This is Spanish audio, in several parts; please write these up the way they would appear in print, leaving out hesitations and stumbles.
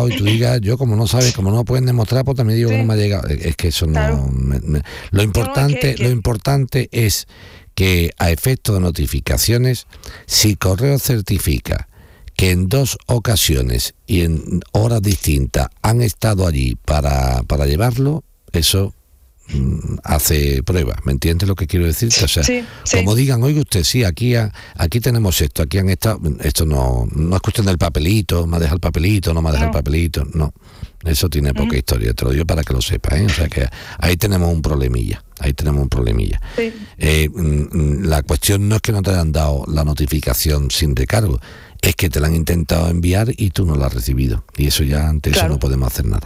llegado y tú digas, yo como no sabes, como no pueden demostrar, pues también digo que no me ha llegado. Es que eso Claro. no... Lo importante es que a efecto de notificaciones, si Correo certifica que en 2 ocasiones y en horas distintas han estado allí para llevarlo, eso hace prueba. ¿Me entiendes lo que quiero decirte? O sea, como digan, oiga usted, sí, aquí tenemos esto, aquí han estado, esto no es cuestión del papelito, me ha dejado el papelito, no me ha dejado el papelito, no. Eso tiene poca historia, te lo digo para que lo sepas, ¿eh? O sea que ahí tenemos un problemilla. Sí. La cuestión no es que no te hayan dado la notificación sin recargo, es que te la han intentado enviar y tú no la has recibido. Y eso ya, eso no podemos hacer nada.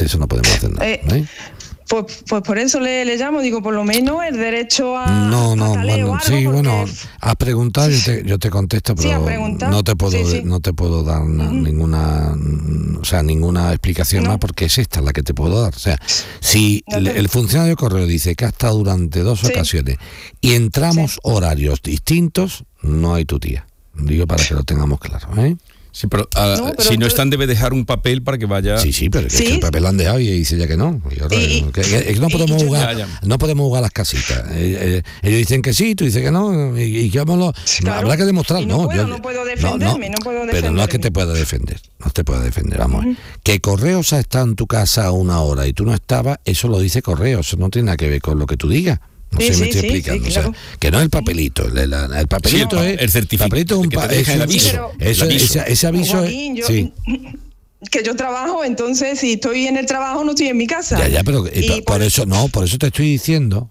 Pues por eso le llamo, digo, por lo menos el derecho a... has preguntado, yo te contesto, pero no te puedo dar ninguna explicación más, porque es esta la que te puedo dar. O sea, si el funcionario de Correo dice que ha estado durante 2 ocasiones y entramos horarios distintos, no hay tutía. Digo para que lo tengamos claro, ¿eh? Sí, pero si no están, debe dejar un papel para que vaya... Sí, pero es que el papel lo han dejado y dice ya que no. No podemos jugar las casitas. Ellos dicen que sí, tú dices que no, y que habrá que demostrar. No puedo defenderme. Pero no es que te pueda defender, vamos. Que Correos ha estado en tu casa 1 hora y tú no estabas, eso lo dice Correos, eso no tiene nada que ver con lo que tú digas. No sé, me estoy explicando. Claro. O sea, que no es el papelito. El papelito es... El certificado. El papelito es un aviso. Ese aviso Joaquín, que yo trabajo, entonces si estoy en el trabajo no estoy en mi casa. Pero por eso te estoy diciendo,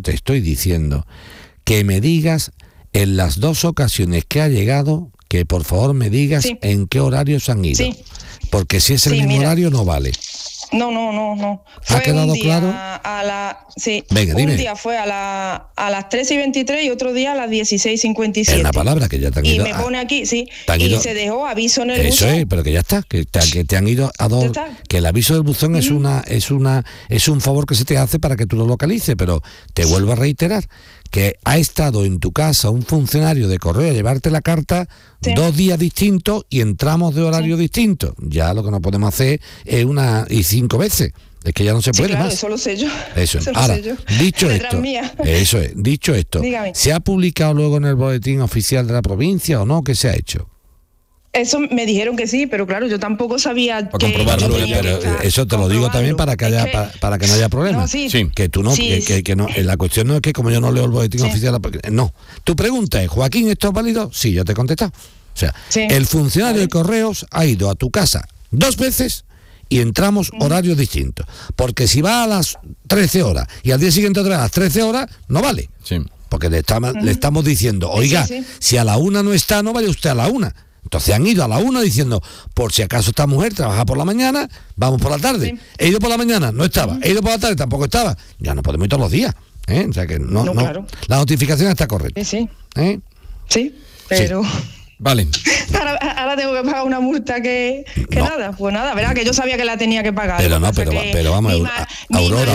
que me digas en las 2 ocasiones que ha llegado, que por favor me digas en qué horarios han ido. Sí. Porque si es el mismo horario no vale. No. ¿Ha quedado claro? Venga, dime. Un día fue a las 13:23 y otro día a las 16:57. Es una palabra que ya te han ido. Y me pone aquí, se dejó aviso en el buzón. Eso es, pero que ya está, que te han ido a 2. Que el aviso del buzón es un favor que se te hace para que tú lo localices, pero te vuelvo a reiterar que ha estado en tu casa un funcionario de Correo a llevarte la carta 2 días distintos y entramos de horario distintos. Ya lo que no podemos hacer es 5 veces. Es que ya no se puede más. Eso lo sé yo. Eso. Ahora, dicho esto, dígame. ¿Se ha publicado luego en el boletín oficial de la provincia o no? ¿Qué se ha hecho? Eso me dijeron que sí, pero claro, yo tampoco sabía para comprobarlo, pero eso te lo digo también para que para que no haya problemas. Que tú no, que no. La cuestión no es que como yo no leo el boletín oficial, no. Tu pregunta es, Joaquín, ¿esto es válido? Sí, yo te he contestado. O sea, el funcionario de Correos ha ido a tu casa 2 veces y entramos horarios distintos. Porque si va a las 13 horas y al día siguiente otra vez a las 13 horas, no vale. Sí. Porque le estamos diciendo, oiga, si a la 1 no está, no vaya usted a la 1. Entonces han ido a la 1 diciendo, por si acaso esta mujer trabaja por la mañana, vamos por la tarde. He ido por la mañana, no estaba. He ido por la tarde, tampoco estaba. Ya no podemos ir todos los días. O sea que no. Claro. La notificación está correcta. Sí, pero... Vale. Ahora tengo que pagar una multa que nada. Pues nada, verá que yo sabía que la tenía que pagar. Pero vamos, Aurora.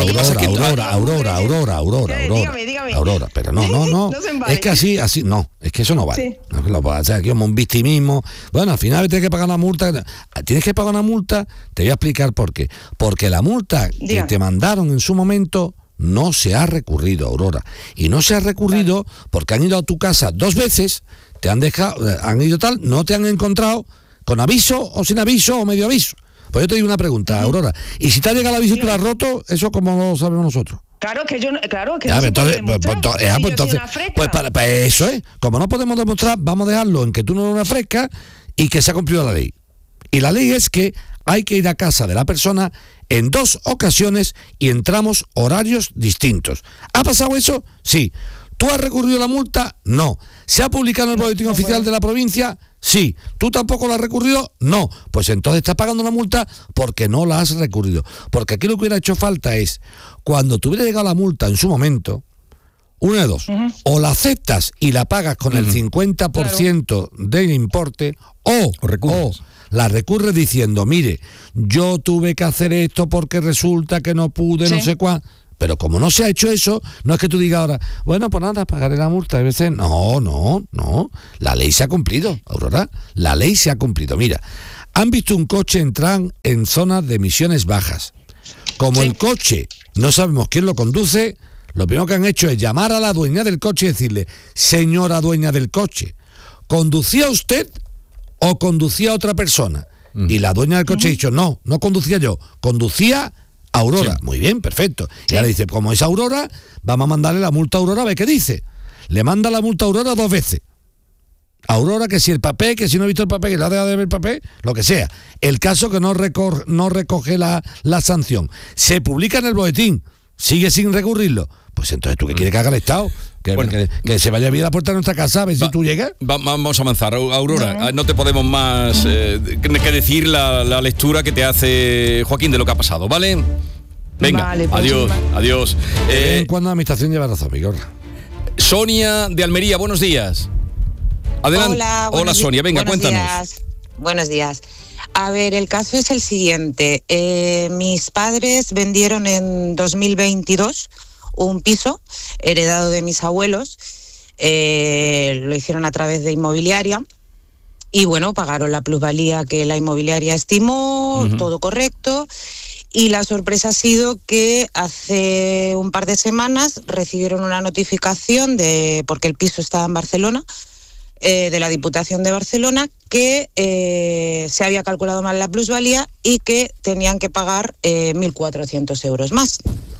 Aurora, pero no. Es que así, no, es que eso no vale. No puedo hacer aquí como un victimismo. Bueno, al final tienes que pagar una multa. Tienes que pagar una multa, te voy a explicar por qué. Porque la multa que te mandaron en su momento no se ha recurrido, Aurora. Y no se ha recurrido porque han ido a tu casa 2 veces, te han dejado, han ido tal, no te han encontrado con aviso o sin aviso o medio aviso. Pues yo te digo una pregunta, Aurora. ¿Y si te ha llegado el aviso y tú lo has roto? ¿Eso cómo lo sabemos nosotros? Claro que yo no. Eso es. Como no podemos demostrar, vamos a dejarlo en que tú no lo refrescas y que se ha cumplido la ley. Y la ley es que hay que ir a casa de la persona en 2 ocasiones y entramos horarios distintos. ¿Ha pasado eso? Sí. ¿Tú has recurrido a la multa? No. ¿Se ha publicado en el boletín oficial de la provincia? Sí. ¿Tú tampoco la has recurrido? No. Pues entonces estás pagando la multa porque no la has recurrido. Porque aquí lo que hubiera hecho falta es, cuando te hubiera llegado la multa en su momento, una de dos, o la aceptas y la pagas con el 50% del importe, o la recurres diciendo, mire, yo tuve que hacer esto porque resulta que no pude, no sé cuál. Pero como no se ha hecho eso, no es que tú digas ahora, bueno, pues nada, pagaré la multa. A veces, no. La ley se ha cumplido, Aurora. La ley se ha cumplido. Mira, han visto un coche entrar en zonas de emisiones bajas. Como el coche no sabemos quién lo conduce, lo primero que han hecho es llamar a la dueña del coche y decirle: señora dueña del coche, ¿conducía usted o conducía otra persona? Y la dueña del coche ha dicho: no conducía yo, conducía Aurora. Muy bien, perfecto. Y ahora dice: como es Aurora, vamos a mandarle la multa a Aurora a ver qué dice. Le manda la multa a Aurora 2 veces. Aurora, que si el papel, que si no ha visto el papel, que le ha dejado de ver el papel, lo que sea. El caso que no recoge la sanción. Se publica en el boletín, sigue sin recurrirlo. Pues entonces, ¿tú qué quieres que haga el Estado? Que se vaya a abrir la puerta de nuestra casa a ver si tú llegas. Vamos a avanzar. Aurora, no te podemos más que decir la lectura que te hace Joaquín de lo que ha pasado, ¿vale? Venga, vale, pues adiós. Cuando la administración lleva razón, Vigor. Sonia de Almería, buenos días. Adelante. Hola Sonia, venga, cuéntanos. Buenos días. A ver, el caso es el siguiente. Mis padres vendieron en 2022 un piso heredado de mis abuelos. Lo hicieron a través de inmobiliaria y bueno, pagaron la plusvalía que la inmobiliaria estimó, todo correcto. Y la sorpresa ha sido que hace un par de semanas recibieron una notificación porque el piso estaba en Barcelona, de la Diputación de Barcelona, que se había calculado mal la plusvalía y que tenían que pagar 1.400 euros más.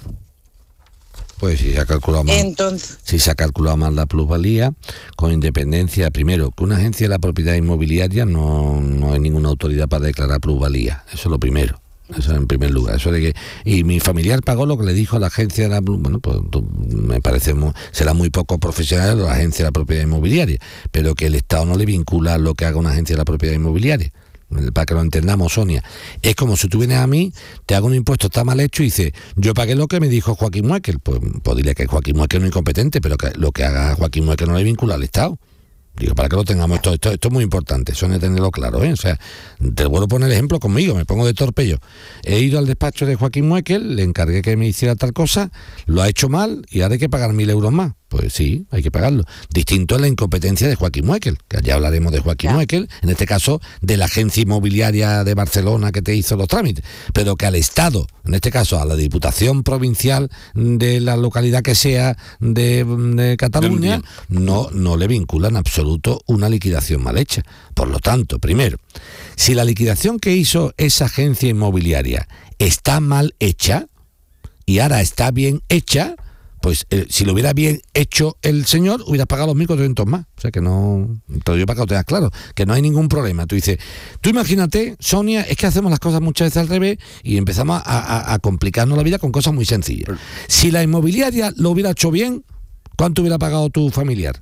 Pues si se ha calculado mal, si se ha calculado mal la plusvalía, con independencia, primero, que una agencia de la propiedad inmobiliaria no hay ninguna autoridad para declarar plusvalía, eso es lo primero. Eso en primer lugar, eso de que y mi familiar pagó lo que le dijo a la agencia de la, bueno, pues me parece será muy poco profesional la agencia de la propiedad inmobiliaria, pero que el Estado no le vincula lo que haga una agencia de la propiedad inmobiliaria. Para que lo entendamos, Sonia, es como si tú vienes a mí, te hago un impuesto, está mal hecho y dices: yo pagué lo que me dijo Joaquín Muekel. Pues diría que Joaquín Muekel no es incompetente, pero que lo que haga Joaquín Muekel no le vincula al Estado. Digo, para que lo tengamos, esto es muy importante, Sonia, tenerlo claro, ¿eh? O sea, te vuelvo a poner el ejemplo conmigo, me pongo de torpello. He ido al despacho de Joaquín Muekel, le encargué que me hiciera tal cosa, lo ha hecho mal y ahora hay que pagar 1.000 euros más. Pues sí, hay que pagarlo. Distinto es la incompetencia de Joaquín Muekel, que ya hablaremos de Joaquín Muekel, en este caso de la agencia inmobiliaria de Barcelona que te hizo los trámites, pero que al Estado, en este caso a la Diputación Provincial de la localidad que sea de Cataluña, no le vinculan en absoluto una liquidación mal hecha. Por lo tanto, primero, si la liquidación que hizo esa agencia inmobiliaria está mal hecha y ahora está bien hecha, pues si lo hubiera bien hecho el señor, hubiera pagado los 1.400 más. O sea que no, todo yo para que lo tengas claro, que no hay ningún problema. Tú dices, tú imagínate, Sonia, es que hacemos las cosas muchas veces al revés y empezamos a complicarnos la vida con cosas muy sencillas. Si la inmobiliaria lo hubiera hecho bien, ¿cuánto hubiera pagado tu familiar?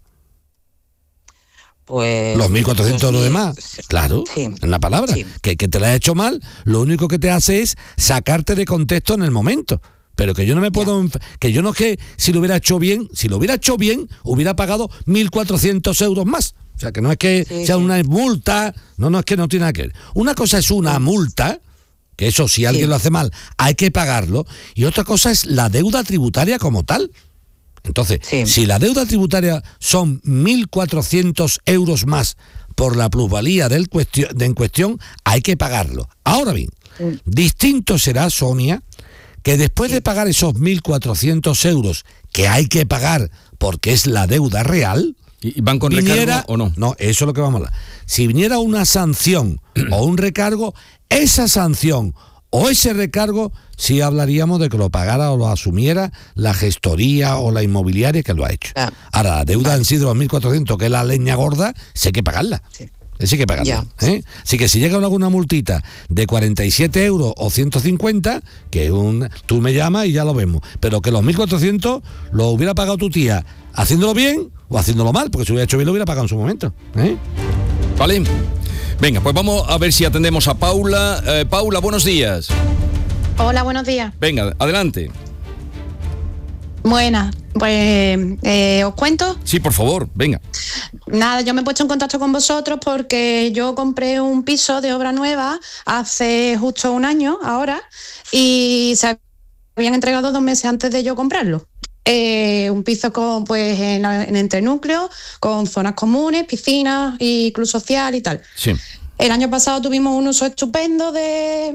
Pues los 1.400 euros de más, claro, en la palabra, que te la ha hecho mal, lo único que te hace es sacarte de contexto en el momento. Pero que yo no me puedo, que yo no es que si lo hubiera hecho bien, hubiera pagado 1.400 euros más. O sea, que no es que sea una multa, no es que no tiene nada que ver. Una cosa es una multa, que eso si alguien lo hace mal, hay que pagarlo, y otra cosa es la deuda tributaria como tal. Entonces, si la deuda tributaria son 1.400 euros más por la plusvalía en cuestión, hay que pagarlo. Ahora bien, distinto será, Sonia, que después de pagar esos 1.400 euros que hay que pagar porque es la deuda real, ¿y van con recargo o no? No, eso es lo que vamos a hablar. Si viniera una sanción o un recargo, esa sanción o ese recargo, sí hablaríamos de que lo pagara o lo asumiera la gestoría o la inmobiliaria que lo ha hecho. Ahora, la deuda en sí de los 1.400, que es la leña gorda, sí hay que pagarla. Sí que pagarla. Así que si llega alguna multita de 47 euros o 150, que tú me llamas y ya lo vemos. Pero que los 1.400 lo hubiera pagado tu tía haciéndolo bien o haciéndolo mal, porque si hubiera hecho bien lo hubiera pagado en su momento. Vale. Venga, pues vamos a ver si atendemos a Paula. Paula, buenos días. Hola, buenos días. Venga, adelante. Buenas, pues ¿os cuento? Sí, por favor, venga. Nada, yo me he puesto en contacto con vosotros porque yo compré un piso de obra nueva hace justo un año ahora y se habían entregado 2 meses antes de yo comprarlo. Un piso con, pues, en entrenúcleo, con zonas comunes, piscinas y club social y tal. Sí. El año pasado tuvimos un uso estupendo de